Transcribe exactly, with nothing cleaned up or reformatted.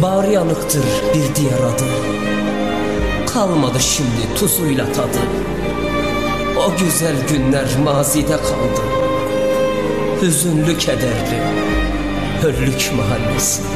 Bağrı yanıktır bir diğer adı. Kalmadı şimdi tuzuyla tadı. O güzel günler mazide kaldı. Hüzünlü kederli Höllük mahallesi.